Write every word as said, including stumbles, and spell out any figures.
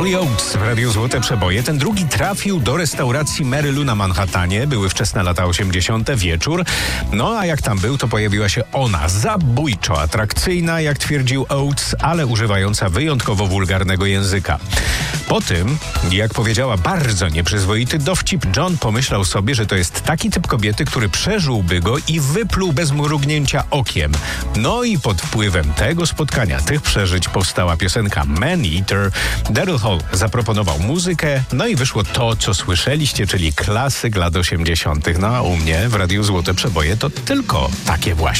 Holly Oates w Radiu Złote Przeboje. Ten drugi trafił do restauracji Mary Lou na Manhattanie. Były wczesne lata osiemdziesiąte, wieczór. No a jak tam był, to pojawiła się ona, zabójczo atrakcyjna, jak twierdził Oates, ale używająca wyjątkowo wulgarnego języka. Po tym, jak powiedziała bardzo nieprzyzwoity dowcip, John pomyślał sobie, że to jest taki typ kobiety, który przeżyłby go i wypluł bez mrugnięcia okiem. No i pod wpływem tego spotkania, tych przeżyć powstała piosenka Man Eater. Daryl Hall zaproponował muzykę, no i wyszło to, co słyszeliście, czyli klasyk lat osiemdziesiątych. No a u mnie w Radiu Złote Przeboje to tylko takie właśnie.